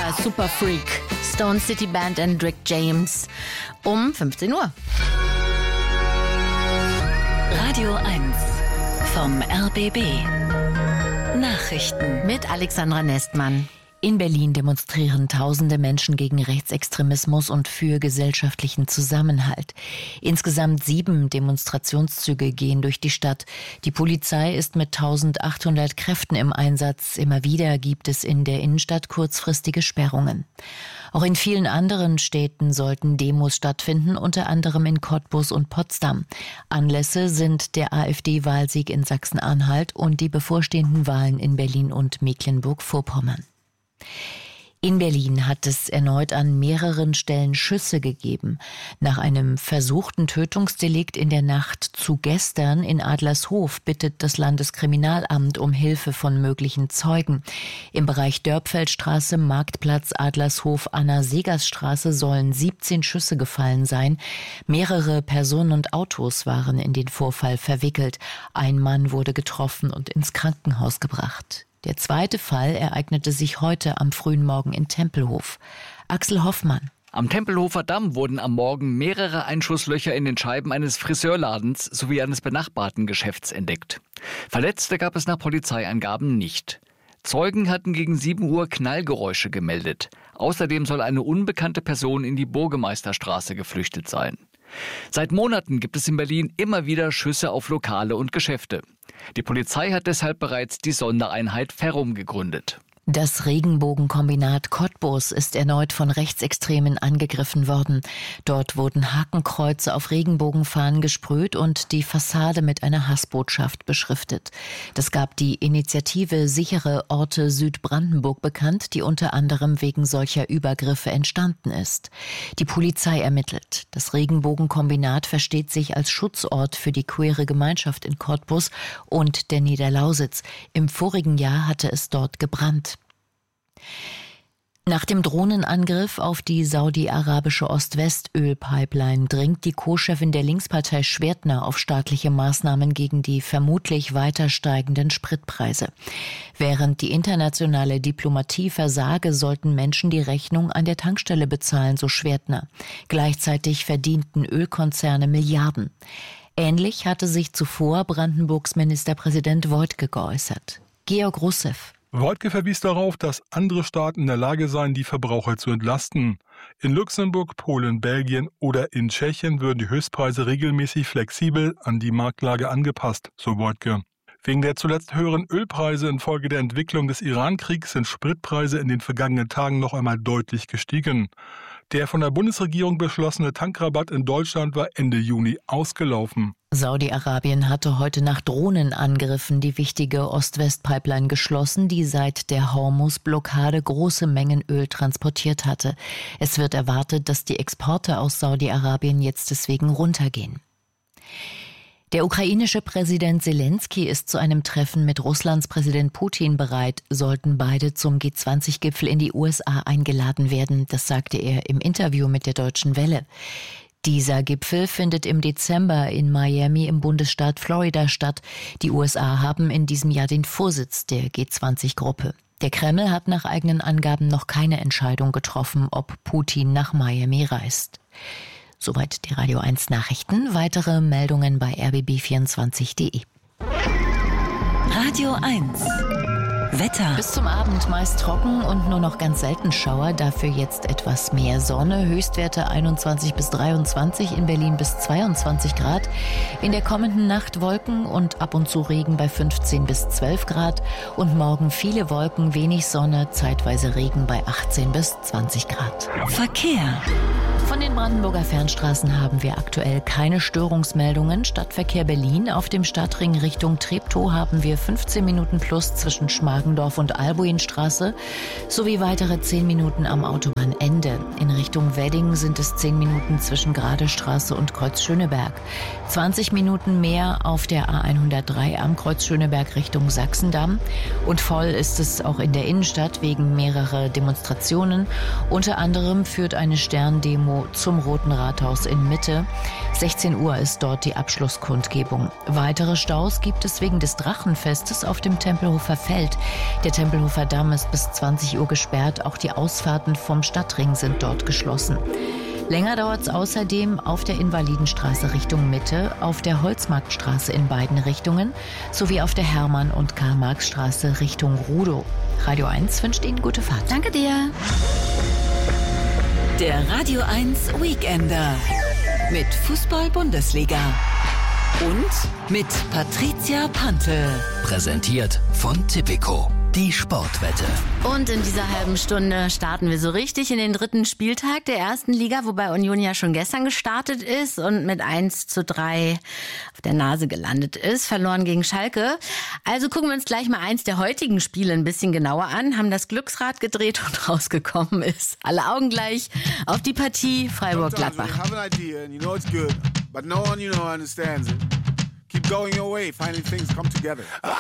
war Super Freak. Stone City Band und Rick James um 15 Uhr. Radio 1 vom RBB. Nachrichten Mit Alexandra Nestmann. In Berlin demonstrieren tausende Menschen gegen Rechtsextremismus und für gesellschaftlichen Zusammenhalt. Insgesamt 7 Demonstrationszüge gehen durch die Stadt. Die Polizei ist mit 1800 Kräften im Einsatz. Immer wieder gibt es in der Innenstadt kurzfristige Sperrungen. Auch in vielen anderen Städten sollten Demos stattfinden, unter anderem in Cottbus und Potsdam. Anlässe sind der AfD-Wahlsieg in Sachsen-Anhalt und die bevorstehenden Wahlen in Berlin und Mecklenburg-Vorpommern. In Berlin hat es erneut an mehreren Stellen Schüsse gegeben. Nach einem versuchten Tötungsdelikt in der Nacht zu gestern in Adlershof bittet das Landeskriminalamt um Hilfe von möglichen Zeugen. Im Bereich Dörpfeldstraße, Marktplatz, Adlershof, Anna-Segers-Straße sollen 17 Schüsse gefallen sein. Mehrere Personen und Autos waren in den Vorfall verwickelt. Ein Mann wurde getroffen und ins Krankenhaus gebracht. Der zweite Fall ereignete sich heute am frühen Morgen in Tempelhof. Axel Hoffmann. Am Tempelhofer Damm wurden am Morgen mehrere Einschusslöcher in den Scheiben eines Friseurladens sowie eines benachbarten Geschäfts entdeckt. Verletzte gab es nach Polizeiangaben nicht. Zeugen hatten gegen 7 Uhr Knallgeräusche gemeldet. Außerdem soll eine unbekannte Person in die Burgemeisterstraße geflüchtet sein. Seit Monaten gibt es in Berlin immer wieder Schüsse auf Lokale und Geschäfte. Die Polizei hat deshalb bereits die Sondereinheit Ferrum gegründet. Das Regenbogenkombinat Cottbus ist erneut von Rechtsextremen angegriffen worden. Dort wurden Hakenkreuze auf Regenbogenfahnen gesprüht und die Fassade mit einer Hassbotschaft beschriftet. Das gab die Initiative Sichere Orte Südbrandenburg bekannt, die unter anderem wegen solcher Übergriffe entstanden ist. Die Polizei ermittelt. Das Regenbogenkombinat versteht sich als Schutzort für die queere Gemeinschaft in Cottbus und der Niederlausitz. Im vorigen Jahr hatte es dort gebrannt. Nach dem Drohnenangriff auf die saudi-arabische Ost-West-Ölpipeline dringt die Co-Chefin der Linkspartei Schwertner auf staatliche Maßnahmen gegen die vermutlich weiter steigenden Spritpreise. Während die internationale Diplomatie versage, sollten Menschen die Rechnung an der Tankstelle bezahlen, so Schwertner. Gleichzeitig verdienten Ölkonzerne Milliarden. Ähnlich hatte sich zuvor Brandenburgs Ministerpräsident Woidke geäußert. Georg Russev. Woidke verwies darauf, dass andere Staaten in der Lage seien, die Verbraucher zu entlasten. In Luxemburg, Polen, Belgien oder in Tschechien würden die Höchstpreise regelmäßig flexibel an die Marktlage angepasst, so Woidke. Wegen der zuletzt höheren Ölpreise infolge der Entwicklung des Iran-Kriegs sind Spritpreise in den vergangenen Tagen noch einmal deutlich gestiegen. Der von der Bundesregierung beschlossene Tankrabatt in Deutschland war Ende Juni ausgelaufen. Saudi-Arabien hatte heute nach Drohnenangriffen die wichtige Ost-West-Pipeline geschlossen, die seit der Hormuz-Blockade große Mengen Öl transportiert hatte. Es wird erwartet, dass die Exporte aus Saudi-Arabien jetzt deswegen runtergehen. Der ukrainische Präsident Selenskyj ist zu einem Treffen mit Russlands Präsident Putin bereit, sollten beide zum G20-Gipfel in die USA eingeladen werden. Das sagte er im Interview mit der Deutschen Welle. Dieser Gipfel findet im Dezember in Miami im Bundesstaat Florida statt. Die USA haben in diesem Jahr den Vorsitz der G20-Gruppe. Der Kreml hat nach eigenen Angaben noch keine Entscheidung getroffen, ob Putin nach Miami reist. Soweit die Radio 1 Nachrichten. Weitere Meldungen bei rbb24.de. Radio 1 Wetter. Bis zum Abend meist trocken und nur noch ganz selten Schauer. Dafür jetzt etwas mehr Sonne. Höchstwerte 21 bis 23, in Berlin bis 22 Grad. In der kommenden Nacht Wolken und ab und zu Regen bei 15 bis 12 Grad. Und morgen viele Wolken, wenig Sonne, zeitweise Regen bei 18 bis 20 Grad. Verkehr. Von den Brandenburger Fernstraßen haben wir aktuell keine Störungsmeldungen. Stadtverkehr Berlin auf dem Stadtring Richtung Treptow haben wir 15 Minuten plus zwischen Schmargendorf und Albuinstraße sowie weitere 10 Minuten am Autobahnende. In Richtung Wedding sind es 10 Minuten zwischen Gradestraße und Kreuz Schöneberg. 20 Minuten mehr auf der A103 am Kreuz Schöneberg Richtung Sachsendamm. Und voll ist es auch in der Innenstadt wegen mehrerer Demonstrationen. Unter anderem führt eine Sterndemo zum Roten Rathaus in Mitte. 16 Uhr ist dort die Abschlusskundgebung. Weitere Staus gibt es wegen des Drachenfestes auf dem Tempelhofer Feld. Der Tempelhofer Damm ist bis 20 Uhr gesperrt. Auch die Ausfahrten vom Stadtring sind dort geschlossen. Länger dauert es außerdem auf der Invalidenstraße Richtung Mitte, auf der Holzmarktstraße in beiden Richtungen sowie auf der Hermann- und Karl-Marx-Straße Richtung Rudow. Radio 1 wünscht Ihnen gute Fahrt. Danke dir. Der Radio 1 Weekender mit Fußball-Bundesliga und mit Patricia Pantl. Präsentiert von Tipico, die Sportwette. Und in dieser halben Stunde starten wir so richtig in den 3. Spieltag der 1. Liga, wobei Union ja schon gestern gestartet ist und mit 1:3 auf der Nase gelandet ist, verloren gegen Schalke. Also gucken wir uns gleich mal eins der heutigen Spiele ein bisschen genauer an, haben das Glücksrad gedreht und rausgekommen ist. Alle Augen gleich auf die Partie Freiburg-Gladbach. Keep going your way. Finally, things come together.